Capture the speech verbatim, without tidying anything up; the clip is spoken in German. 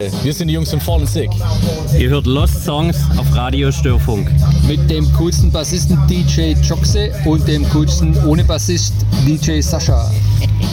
Wir sind die Jungs von Fallen Sick. Ihr hört Lost Songs auf Radio Störfunk. Mit dem coolsten Bassisten D J Joxe und dem coolsten ohne Bassist D J Sascha.